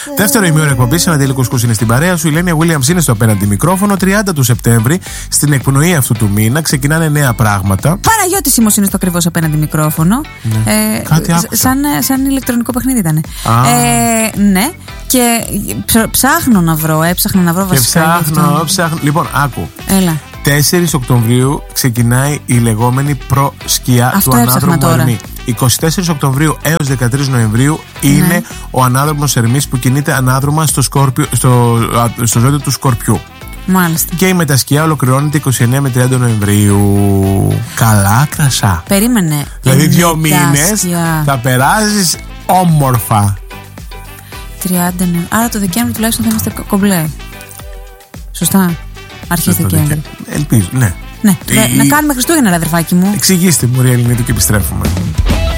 Δεύτερο ημίωρο εκπομπής, Ανατέλη Κουσκούς είναι στην παρέα σου. Η Λένια Williams είναι στο απέναντι μικρόφωνο. 30 του Σεπτέμβρη, στην εκπνοή αυτού του μήνα, ξεκινάνε νέα πράγματα. Παναγιώτης Σίμος είναι στο ακριβώς απέναντι μικρόφωνο. Ναι. Κάτι άκουσα. Σαν ηλεκτρονικό παιχνίδι ήταν. Ναι. Και ψάχνω να βρω, έψαχνα να βρω βασικά. Ψάχνω. Λοιπόν, άκου. Έλα. 4 Οκτωβρίου ξεκινάει η λεγόμενη προσκιά του ανάδρομου Ερμή. 24 Οκτωβρίου έως 13 Νοεμβρίου είναι ο ανάδρομος Ερμής που κινείται ανάδρομα στο ζώδιο του Σκορπιού. Μάλιστα. Και η μετασκιά ολοκληρώνεται 29 με 30 Νοεμβρίου. Καλά κρασά. Περίμενε. Δηλαδή 2 μήνες θα περάσεις όμορφα. 30 Νοεμβρίου. Άρα το Δεκέμβρη τουλάχιστον θα είμαστε κομπλέ. Σωστά. Αρχές Δεκέμβρη. Ελπίζω, ναι. Να κάνουμε Χριστούγεννα, αδερφάκι μου. Εξηγήστε μου, Ρία Ελληνίδου, και επιστρέφουμε.